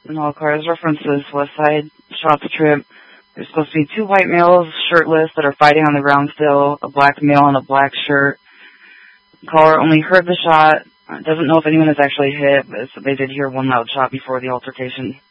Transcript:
in all cars references West Side shot the trip. There's supposed to be two white males, shirtless, that are fighting on the ground still, a black male in a black shirt. The caller only heard the shot, doesn't know if anyone is actually hit, but they did hear one loud shot before the altercation.